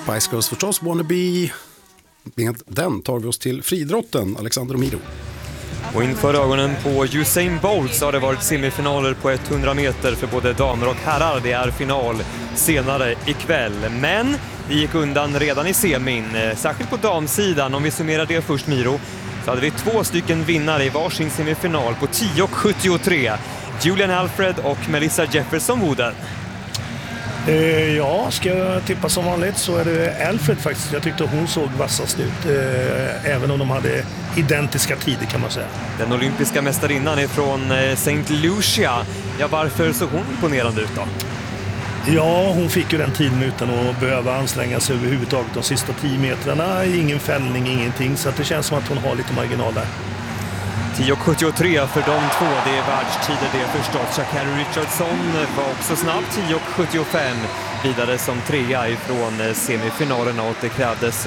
Spice Girls förstås, Wannabe. Med den tar vi oss till friidrotten, Alexander Omiro. Och inför ögonen på Usain Bolt så har det varit semifinaler på 100 meter för både damer och herrar. Det är final senare ikväll. Men det gick undan redan i semin, särskilt på damsidan. Om vi summerar det först, Miro, så hade vi 2 stycken vinnare i varsin semifinal på 10,73. Julian Alfred och Melissa Jefferson Wooden. Ja, ska jag tippa som vanligt så är det Alfred faktiskt. Jag tyckte hon såg vassast ut, även om de hade identiska tider kan man säga. Den olympiska mästarinnan är från St. Lucia. Ja, varför såg hon imponerande ut då? Ja, hon fick ju den tiden utan att behöva anstränga sig överhuvudtaget de sista 10 metrarna. Ingen fällning, ingenting, så att det känns som att hon har lite marginal där. 10,73 för de två, det är världstider det förstås. Sha'Carri Richardson var också snabb, 10,75 vidare som trea ifrån semifinalerna, och det krävdes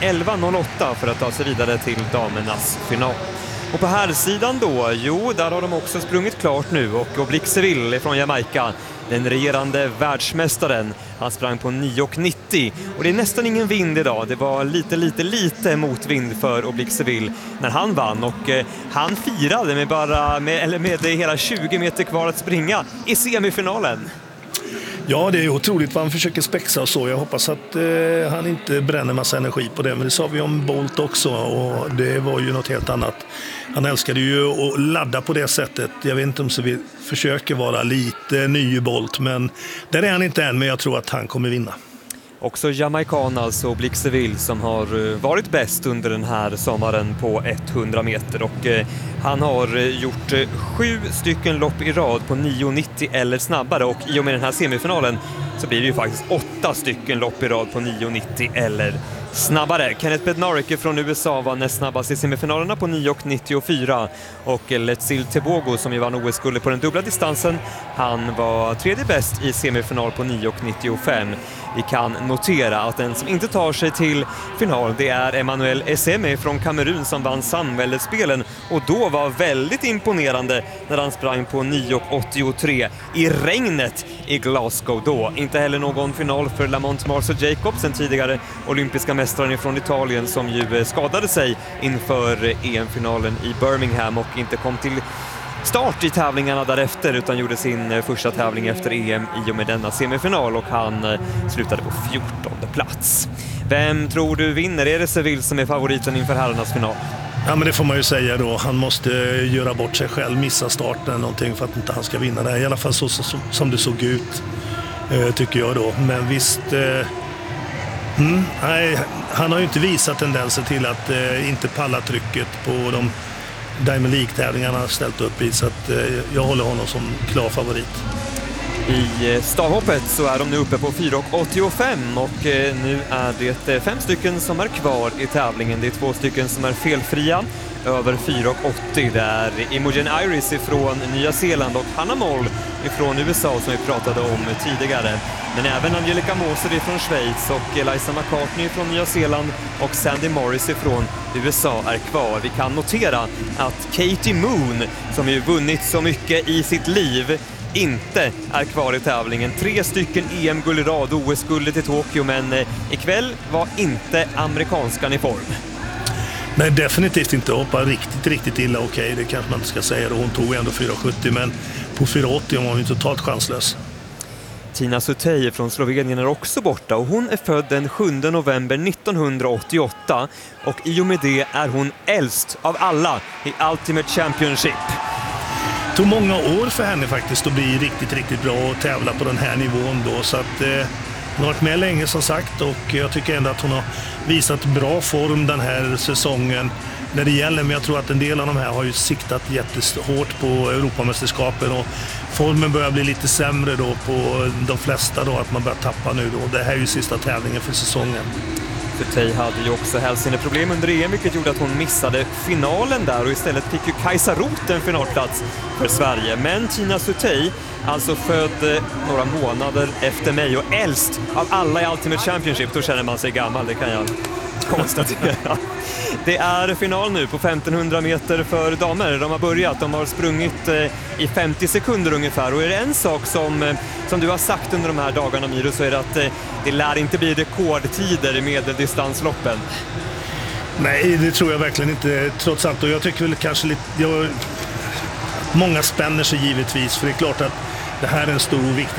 11,08 för att ta sig vidare till damernas final. Och på här sidan då, jo, där har de också sprungit klart nu, och Oblique Seville från Jamaica, den regerande världsmästaren, han sprang på 9,90, och det är nästan ingen vind idag. Det var lite motvind för Oblique Seville när han vann, och han firade med hela 20 meter kvar att springa i semifinalen. Ja, det är otroligt vad han försöker spexa och så. Jag hoppas att han inte bränner massa energi på det. Men det sa vi om Bolt också, och det var ju något helt annat. Han älskade ju att ladda på det sättet. Jag vet inte om så vi försöker vara lite ny Bolt, men där är han inte än, men jag tror att han kommer vinna. Också jamaican, alltså Oblique Seville, som har varit bäst under den här sommaren på 100 meter. Och han har gjort 7 stycken lopp i rad på 9,90 eller snabbare. Och i och med den här semifinalen så blir det ju faktiskt 8 stycken lopp i rad på 9,90 eller snabbare. Kenneth Bednarek från USA var näst snabbast i semifinalerna på 9,94. Och Letsil Tebogo, som ju vann OS-guld på den dubbla distansen, han var tredje bäst i semifinal på 9,95. Vi kan notera att den som inte tar sig till final, det är Emmanuel Esseme från Kamerun, som vann samväldesspelen och då var väldigt imponerande när han sprang på 9,83 i regnet i Glasgow då. Inte heller någon final för Lamont Marcel Jacobs, den tidigare olympiska mästaren från Italien, som ju skadade sig inför EM-finalen i Birmingham och inte kom till start i tävlingarna därefter, utan gjorde sin första tävling efter EM i och med denna semifinal, och han slutade på 14:e plats. Vem tror du vinner? Är det Seville som är favoriten inför herrarnas final? Ja, men det får man ju säga då. Han måste göra bort sig själv, missa starten eller någonting för att inte han ska vinna det. I alla fall så som det såg ut, tycker jag då. Men visst, nej, han har ju inte visat tendenser till att inte palla trycket på de Diamond League-tävlingarna har ställt upp i, så att jag håller honom som klar favorit. I stavhoppet så är de nu uppe på 4,85 och nu är det 5 stycken som är kvar i tävlingen. Det är 2 stycken som är felfria över 4,80. Det är Imogen Iris ifrån Nya Zeeland och Hannah Moll ifrån USA som vi pratade om tidigare. Men även Angelica Moser ifrån Schweiz och Eliza McCartney från Nya Zeeland och Sandy Morris ifrån USA är kvar. Vi kan notera att Katie Moon, som ju vunnit så mycket i sitt liv, inte är kvar i tävlingen. 3 stycken EM-guld i rad, OS-guldet i Tokyo, men ikväll var inte amerikanskan i form. Nej, definitivt inte. Hoppa riktigt illa, okej, det kanske man inte ska säga då. Hon tog ändå 4,70, men på 4,80 var hon ju totalt chanslös. Tina Sutej från Slovenien är också borta, och hon är född den 7 november 1988, och i och med det är hon äldst av alla i Ultimate Championship. Det tog många år för henne faktiskt att bli riktigt bra och tävla på den här nivån då, så att hon har varit med länge som sagt, och jag tycker ändå att hon har visat bra form den här säsongen när det gäller, men jag tror att en del av de här har ju siktat jättehårt på Europamästerskapen, och formen börjar bli lite sämre då på de flesta då, att man börjar tappa nu då. Det här är ju sista tävlingen för säsongen. Sutej hade ju också hälseneproblem under EM, vilket gjorde att hon missade finalen där, och istället fick ju Kajsa Roth en finalplats för Sverige. Men Tina Sutey, alltså född några månader efter mig och äldst av alla i Ultimate Championship, då känner man sig gammal, det kan jag konstatera. Det är final nu på 1500 meter för damer. De har börjat, de har sprungit i 50 sekunder ungefär. Och är det en sak som du har sagt under de här dagarna, Miro, så är det att det lär inte bli rekordtider i medeldistansloppen. Nej, det tror jag verkligen inte, trots allt. Och jag tycker väl kanske lite... Många spänner sig givetvis, för det är klart att det här är en stor och viktig